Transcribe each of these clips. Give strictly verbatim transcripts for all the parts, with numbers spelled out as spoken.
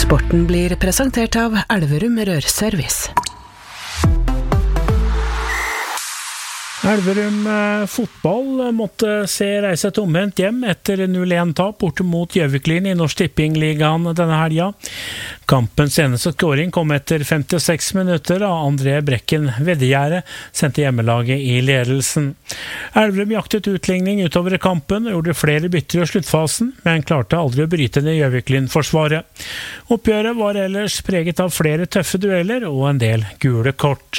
Sporten blir presentert av Elverum Rørservice. Elverum eh, fotball måtte se reise tomhendt hjem etter null en tap borte mot Gjøviklin i Norsk Tippingligaen denne helga. Kampens eneste scoring kom etter femtiseks minutter av André Brekken Veddegjerde, sendte hjemmelaget i ledelsen. Elverum jaktet utligning utover kampen og gjorde flere bytter i sluttfasen, men klarte aldri å bryte ned Gjøviklin-forsvaret. Oppgjøret var ellers preget av flere tøffe dueller og en del gule kort.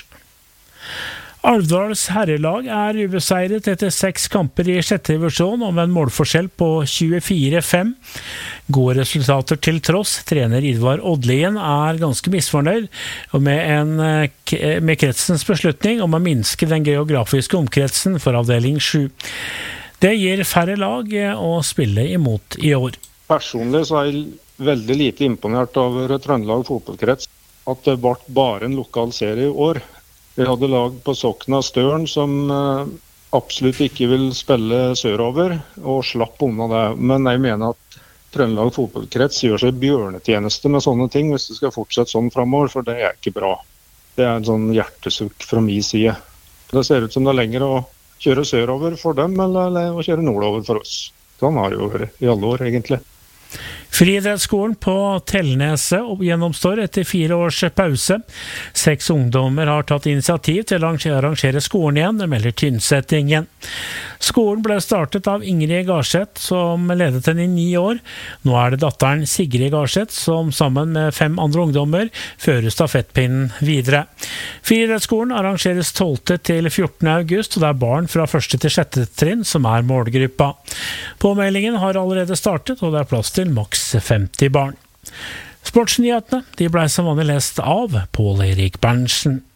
Alvdals herrelag er ubeseiret etter seks kamper i sjette divisjon om en målforskjell på tjuefire fem. Gode resultater til tross, trener Idvar Odlien er ganske misfornøyd med, en, med kretsens beslutning om å minske den geografiske omkretsen for avdeling sju. Det gir færre lag å spille imot i år. Personlig så er jeg veldig lite imponert over Trøndelag fotballkrets, at det ble bare en lokal serie i år. Vi hadde lag på Sokna Støren som absolutt ikke vil spille sørover, og slapp unna det. Men jeg mener at Trøndelag fotballkrets gjør seg bjørnetjeneste med sånne ting hvis det skal fortsette sånn fremover, for det er ikke bra. Det er en sånn hjertesukk fra min side. Det ser ut som det er lenger å kjøre sørover for dem, eller å kjøre nordover for oss. Sånn har det jo vært i alle år, egentlig. Friidrettsskolen på Tellneset gjennomstår etter fire års pause. Seks ungdommer har tatt initiativ til å arrangere skolen igjen, det melder Tynsettingen. Skolen ble startet av Ingrid Garseth, som ledet den i ni år. Nå er det datteren Sigrid Garseth, som sammen med fem andre ungdommer fører stafettpinnen videre. Friidrettsskolen arrangeres tolvte til fjortende august, og det er barn fra første til sjette trinn som er målgruppa. Påmeldingen har allerede startet, og det er plass til maks femti barn. Sportsnyhetene de ble som vanlig lest av Pål Erik Berntsen.